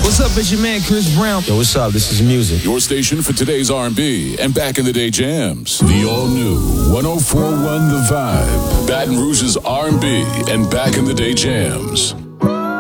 What's up, it's your man Chris Brown. Yo, what's up? This is Music. Your station for today's R&B and back in the day jams. The all-new 104.1 The Vibe. Baton Rouge's R&B and back in the day jams.